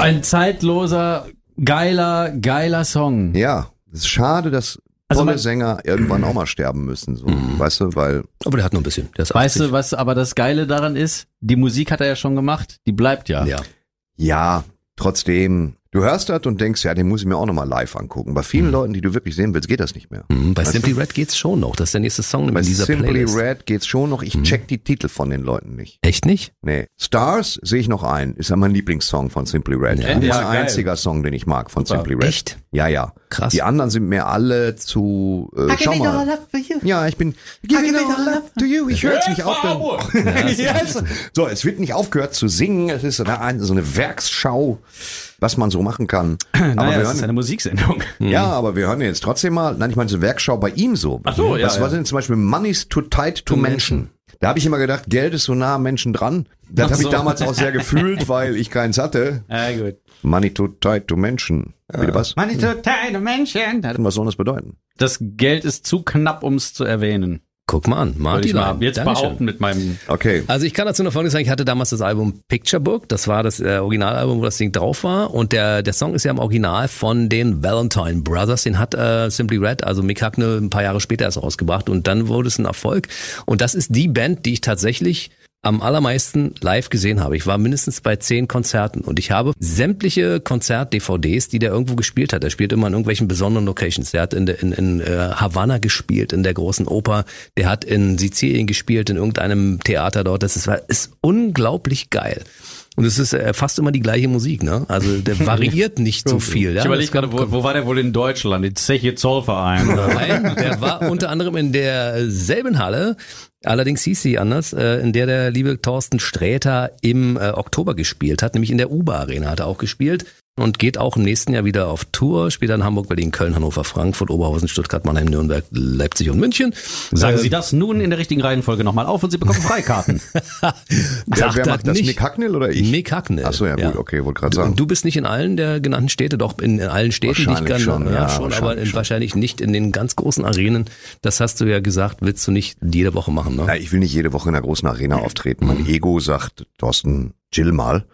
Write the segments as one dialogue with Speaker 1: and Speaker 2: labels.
Speaker 1: Ein zeitloser, geiler Song.
Speaker 2: Ja, es ist schade, dass tolle Sänger irgendwann auch mal sterben müssen, so, weißt du, weil...
Speaker 3: Aber der hat noch ein bisschen. Der ist
Speaker 1: weißt du, was aber das Geile daran ist? Die Musik hat er ja schon gemacht, die bleibt ja.
Speaker 2: Ja, trotzdem... Du hörst das und denkst, ja, den muss ich mir auch nochmal live angucken. Bei vielen Leuten, die du wirklich sehen willst, geht das nicht mehr.
Speaker 3: Bei Simply Red geht's schon noch. Das ist der nächste Song in dieser Playlist.
Speaker 2: Simply Red geht's schon noch. Ich check die Titel von den Leuten nicht.
Speaker 3: Echt nicht?
Speaker 2: Nee. Stars sehe ich noch ein. Ist ja mein Lieblingssong von Simply Red.
Speaker 3: Ja,
Speaker 2: Mein einziger Song, den ich mag von Simply Red.
Speaker 3: Echt?
Speaker 2: Ja.
Speaker 3: Krass.
Speaker 2: Die anderen sind mir alle zu... schau mal. Ja, ich bin... Giving all love to you. Ich höre jetzt nicht aufhören. So, es wird nicht aufgehört zu singen. Es ist so eine Werksschau, was man so machen kann. Aber
Speaker 1: das ist eine Musiksendung.
Speaker 2: Ja, aber wir hören jetzt trotzdem mal, nein, ich meine so Werkschau bei ihm so.
Speaker 1: Ach so, ja.
Speaker 2: Das war denn zum Beispiel Money's Too Tight to Mention. Da habe ich immer gedacht, Geld ist so nah am Menschen dran. Das habe ich damals auch sehr gefühlt, weil ich keins hatte.
Speaker 1: Ja, gut.
Speaker 2: Money Too Tight to Mention. Bitte was?
Speaker 1: Money too tight to mention.
Speaker 2: Was soll das bedeuten?
Speaker 1: Das Geld ist zu knapp, um es zu erwähnen.
Speaker 3: Guck mal an,
Speaker 1: Würde ich
Speaker 3: Martin.
Speaker 1: mal jetzt
Speaker 3: Dankeschön.
Speaker 1: behaupten mit meinem...
Speaker 2: Okay.
Speaker 3: Also ich kann dazu noch Folgendes sagen, ich hatte damals das Album Picture Book, das war das Originalalbum, wo das Ding drauf war und der Song ist ja im Original von den Valentine Brothers, den hat Simply Red, also Mick Hucknall, ein paar Jahre später erst rausgebracht und dann wurde es ein Erfolg und das ist die Band, die ich tatsächlich am allermeisten live gesehen habe. Ich war mindestens bei 10 Konzerten und ich habe sämtliche Konzert-DVDs, die der irgendwo gespielt hat. Er spielt immer in irgendwelchen besonderen Locations. Der hat in Havanna gespielt, in der großen Oper. Der hat in Sizilien gespielt, in irgendeinem Theater dort. Das ist unglaublich geil. Und es ist fast immer die gleiche Musik, ne? Also der variiert nicht so viel. Ja?
Speaker 1: Ich überlege gerade, wo war der wohl in Deutschland? Die Zeche Zollverein?
Speaker 3: Nein, der war unter anderem in derselben Halle, allerdings hieß sie anders, in der liebe Thorsten Sträter im Oktober gespielt hat, nämlich in der UBA Arena hat er auch gespielt. Und geht auch im nächsten Jahr wieder auf Tour, spielt dann Hamburg, Berlin, Köln, Hannover, Frankfurt, Oberhausen, Stuttgart, Mannheim, Nürnberg, Leipzig und München.
Speaker 1: Sagen Sie das nun in der richtigen Reihenfolge nochmal auf und Sie bekommen Freikarten.
Speaker 2: Wer macht das, Mick Hucknall oder ich?
Speaker 3: Mick Hucknall.
Speaker 2: Ach so, ja gut, okay, wollte gerade sagen.
Speaker 3: Und du bist nicht in allen der genannten Städte, doch in allen Städten, die ich
Speaker 2: schon,
Speaker 3: aber wahrscheinlich nicht in den ganz großen Arenen. Das hast du ja gesagt, willst du nicht jede Woche machen, ne?
Speaker 2: Ja, ich will nicht jede Woche in einer großen Arena auftreten. Mein Ego sagt, Thorsten, chill mal.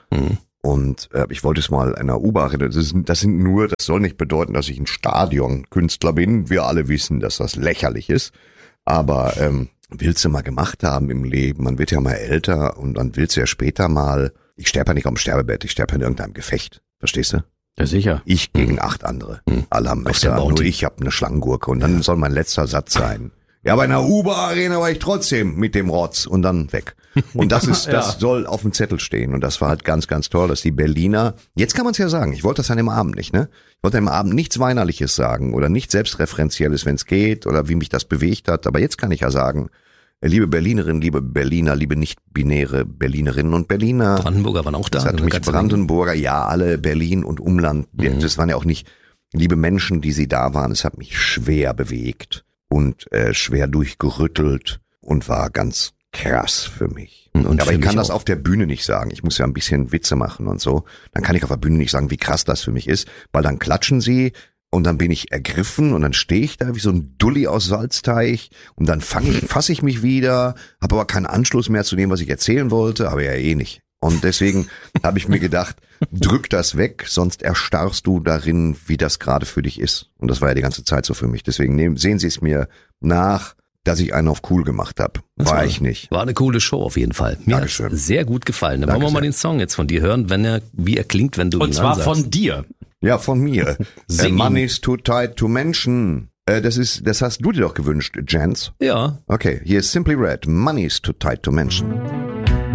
Speaker 2: Und ich wollte es mal in einer U-Bahn, das soll nicht bedeuten, dass ich ein Stadionkünstler bin. Wir alle wissen, dass das lächerlich ist. Aber willst du mal gemacht haben im Leben? Man wird ja mal älter und dann willst du ja später mal, ich sterbe ja nicht am Sterbebett, ich sterbe in irgendeinem Gefecht. Verstehst du?
Speaker 1: Ja, sicher.
Speaker 2: Ich gegen 8 andere. Alle haben Messer, nur ich habe eine Schlangengurke. Und dann soll mein letzter Satz sein. Ja, bei einer U-Bahn-Arena war ich trotzdem mit dem Rotz und dann weg. Und das soll auf dem Zettel stehen. Und das war halt ganz, ganz toll, dass die Berliner, jetzt kann man es ja sagen, ich wollte das an dem Abend nicht, ne? Ich wollte am Abend nichts Weinerliches sagen oder nichts Selbstreferenzielles, wenn es geht oder wie mich das bewegt hat. Aber jetzt kann ich ja sagen, liebe Berlinerinnen, liebe Berliner, liebe nicht-binäre Berlinerinnen und Berliner.
Speaker 3: Brandenburger waren auch da.
Speaker 2: Das hat mich Brandenburger, ja, alle Berlin und Umland. Das waren ja auch nicht liebe Menschen, die sie da waren. Es hat mich schwer bewegt und schwer durchgerüttelt und war ganz krass für mich.
Speaker 3: Und
Speaker 2: aber ich kann das
Speaker 3: auch
Speaker 2: auf der Bühne nicht sagen. Ich muss ja ein bisschen Witze machen und so. Dann kann ich auf der Bühne nicht sagen, wie krass das für mich ist, weil dann klatschen sie und dann bin ich ergriffen und dann stehe ich da wie so ein Dulli aus Salzteig und dann fasse ich mich wieder, habe aber keinen Anschluss mehr zu dem, was ich erzählen wollte, aber ja eh nicht. Und deswegen habe ich mir gedacht, drück das weg, sonst erstarrst du darin, wie das gerade für dich ist. Und das war ja die ganze Zeit so für mich. Deswegen sehen Sie es mir nach, dass ich einen auf cool gemacht habe. War ich nicht.
Speaker 3: War eine coole Show auf jeden Fall. Mir hat's sehr gut gefallen. Dann wollen wir mal den Song jetzt von dir hören, wie er klingt, wenn du ihn ansagst.
Speaker 1: Und zwar von dir.
Speaker 2: Ja, von mir. Money's Too Tight to Mention. Das hast du dir doch gewünscht, Jens.
Speaker 3: Ja.
Speaker 2: Okay, hier ist Simply Red. Money's Too Tight to Mention.